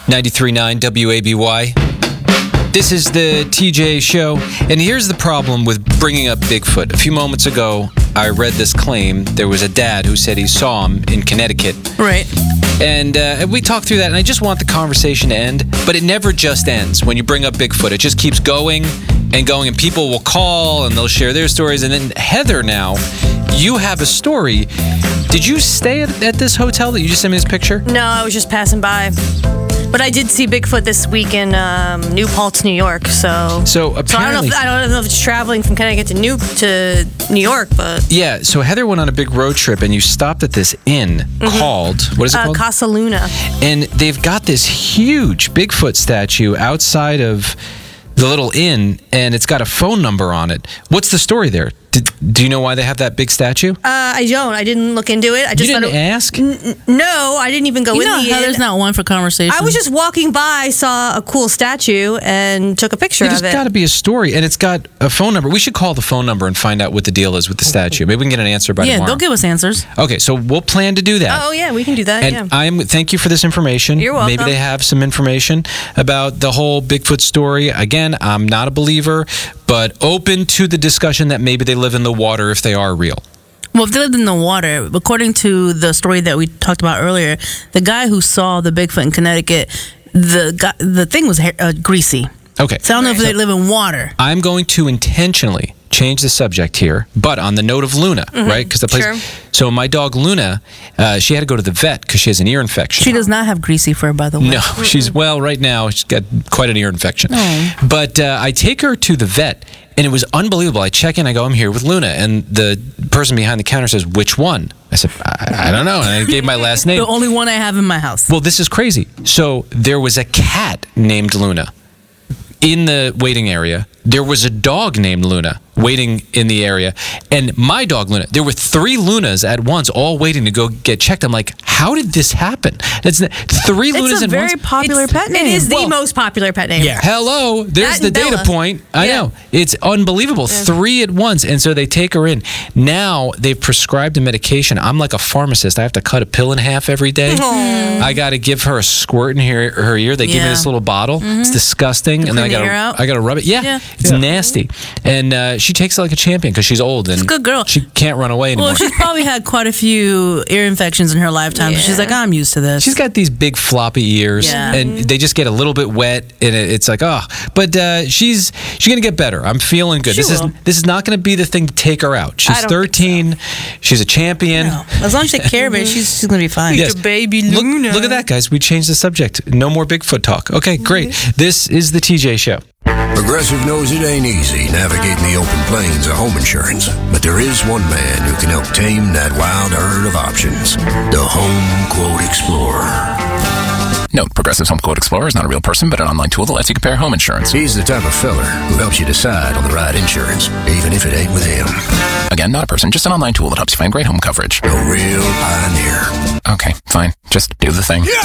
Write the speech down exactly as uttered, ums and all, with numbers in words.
ninety-three point nine W A B Y. This is the T J Show, and here's the problem with bringing up Bigfoot. A few moments ago, I read this claim. There was a dad who said he saw him in Connecticut. Right. And uh, we talked through that, and I just want the conversation to end, but it never just ends when you bring up Bigfoot. It just keeps going and going, and people will call, and they'll share their stories. And then, Heather, now, you have a story. Did you stay at, at this hotel that you just sent me this picture? No, I was just passing by. But I did see Bigfoot this week in um, New Paltz, New York. So, so apparently, so I don't know. If, I don't know if it's traveling from Connecticut to New to New York, but yeah. So Heather went on a big road trip, and you stopped at this inn mm-hmm. called what is it uh, called? Casa Luna. And they've got this huge Bigfoot statue outside of the little inn, and it's got a phone number on it. What's the story there? Did, do you know why they have that big statue? Uh, I don't. I didn't look into it. I just you didn't thought it, ask? N- no, I didn't even go you in know, the Heather's inn. not one for conversation. I was just walking by, saw a cool statue, and took a picture yeah, of it. There's got to be a story, and it's got a phone number. We should call the phone number and find out what the deal is with the statue. Maybe we can get an answer by yeah, tomorrow. they'll give us answers. Okay, so we'll plan to do that. Oh, yeah, we can do that, and yeah. I'm thank you for this information. You're welcome. Maybe they have some information about the whole Bigfoot story. Again, I'm not a believer, but open to the discussion that maybe they live in the water if they are real. Well, if they lived in the water, according to the story that we talked about earlier, the guy who saw the Bigfoot in Connecticut, the guy, the thing was uh, greasy. Okay. So I don't know if they live in water. I'm going to intentionally change the subject here, but on the note of Luna, mm-hmm. right? Because the place. Sure. So my dog Luna, uh, she had to go to the vet because she has an ear infection. She does not have greasy fur, by the way. No, mm-hmm. she's well right now. She's got quite an ear infection. Oh. But uh, I take her to the vet, and it was unbelievable. I check in, I go, I'm here with Luna, and the person behind the counter says, "Which one?" I said, I, I don't know, and I gave my last name. The only one I have in my house. Well, this is crazy. So there was a cat named Luna in the waiting area. There was a dog named Luna waiting in the area. And my dog, Luna, there were three Lunas at once, all waiting to go get checked. I'm like, how did this happen? It's three it's Lunas a at very once. popular It's, pet name. It is the well, most popular pet name. Yeah. Hello. There's That the and data Bella. point. I Yeah. know. It's unbelievable. Yeah. Three at once. And so they take her in. Now they've prescribed a medication. I'm like a pharmacist. I have to cut a pill in half every day. Aww. I got to give her a squirt in her, her ear. They give me Yeah. this little bottle. Mm-hmm. It's disgusting. To and then I clean the got ear out? I got to rub it. Yeah. Yeah. It's Yeah. nasty. And uh, she takes it like a champion because she's old. And She's a good girl. She can't run away anymore. Well, she's probably had quite a few ear infections in her lifetime. Yeah. So she's like, I'm used to this. She's got these big floppy ears, Yeah. and they just get a little bit wet, and it, it's like, oh. But uh, she's she's gonna get better. I'm feeling good. She this will. is this is not gonna be the thing to take her out. She's I don't thirteen. She's a champion. No. As long as you take care of it, she's, she's going to be fine. Yes. Your baby Look, Luna. look at that, guys. We changed the subject. No more Bigfoot talk. Okay, great. This is the T J Show. Progressive knows it ain't easy navigating the open plains of home insurance, but there is one man who can help tame that wild herd of options. The Home Quote Explorer. Note, Progressive's Home Quote Explorer is not a real person, but an online tool that lets you compare home insurance. He's the type of feller who helps you decide on the right insurance, even if it ain't with him. Again, not a person, just an online tool that helps you find great home coverage. A real pioneer. Okay, fine. Just do the thing.